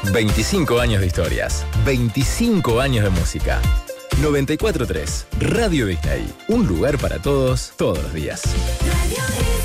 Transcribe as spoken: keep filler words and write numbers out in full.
veinticinco años de historias, veinticinco años de música. noventa y cuatro punto tres, Radio Disney. Un lugar para todos, todos los días. Radio Disney.